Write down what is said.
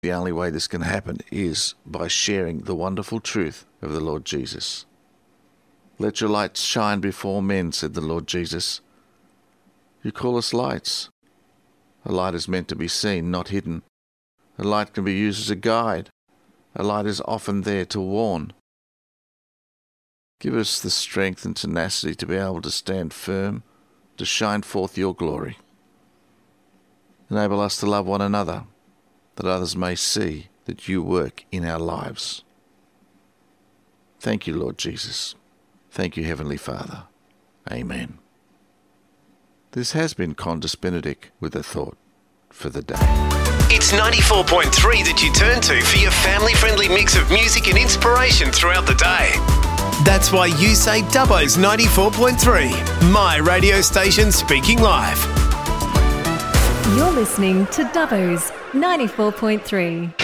The only way this can happen is by sharing the wonderful truth of the Lord Jesus. Let your light shine before men, said the Lord Jesus. You call us lights. A light is meant to be seen, not hidden. A light can be used as a guide. A light is often there to warn. Give us the strength and tenacity to be able to stand firm, to shine forth your glory. Enable us to love one another, that others may see that you work in our lives. Thank you, Lord Jesus. Thank you, Heavenly Father. Amen. This has been Condis Benedict with a thought for the day. It's 94.3 that you turn to for your family-friendly mix of music and inspiration throughout the day. That's why you say Dubbo's 94.3, my radio station speaking live. You're listening to Dubbo's 94.3.